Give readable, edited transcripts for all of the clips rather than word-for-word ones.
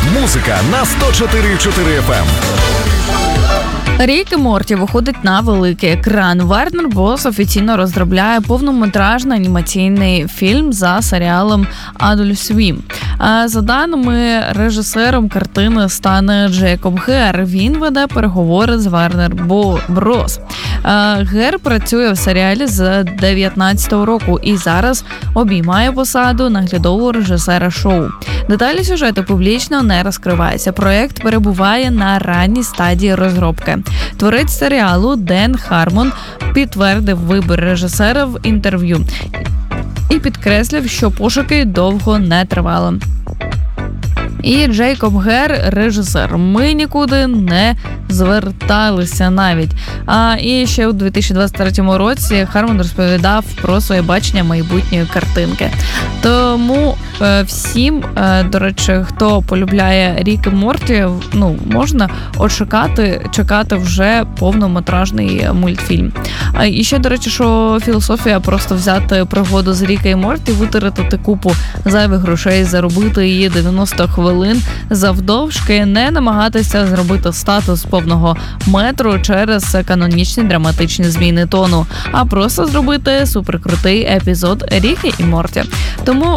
Музика на 104.4 FM. Рік і Морті виходить на великий екран. Warner Bros. Офіційно розробляє повнометражний анімаційний фільм за серіалом Adult Swim. За даними, режисером картини стане Джейкоб Гер. Він веде переговори з Warner Bros. Гер працює в серіалі з 2019 року і зараз обіймає посаду наглядового режисера шоу. Деталі сюжету публічно не розкриваються. Проєкт перебуває на ранній стадії розробки. Творець серіалу Ден Хармон підтвердив вибір режисера в інтерв'ю і підкреслив, що пошуки довго не тривали. І Джейкоб Гер – режисер. Ми нікуди не зверталися навіть. І ще у 2023 році Хармон розповідав про своє бачення майбутньої картинки. Тому всім, до речі, хто полюбляє Рік і Морті, можна чекати вже повнометражний мультфільм. І ще, до речі, що філософія просто взяти пригоду з Ріка і Морті, витратити купу зайвих грошей, заробити її 90 хвилин завдовжки, не намагатися зробити статус повного метру через канонічні драматичні зміни тону, а просто зробити суперкрутий епізод Ріка і Морті. Тому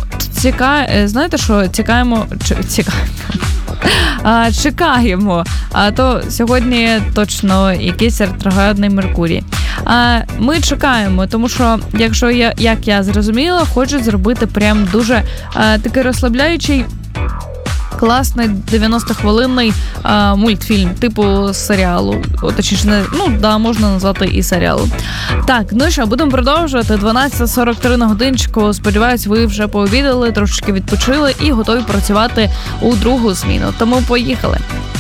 чекаємо. А то сьогодні точно якийсь ретроградний Меркурій. Ми чекаємо, тому що, якщо як я зрозуміла, хочуть зробити прям дуже такий розслабляючий, класний 90-хвилинний мультфільм, типу серіалу. Точніше, можна назвати і серіалом. Так, що, будемо продовжувати. 12:43 на годинчику. Сподіваюсь, ви вже пообідали, трошечки відпочили і готові працювати у другу зміну. Тому поїхали.